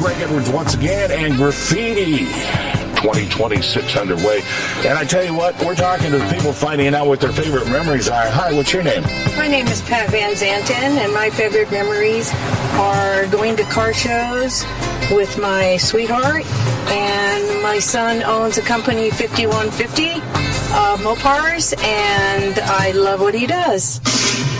Greg Edwards once again, and Graffiti 2026 underway. And I tell you what, we're talking to the people finding out what their favorite memories are. Hi, what's your name? My name is Pat Van Zanten, and my favorite memories are going to car shows with my sweetheart, and my son owns a company, 5150 Mopars, and I love what he does.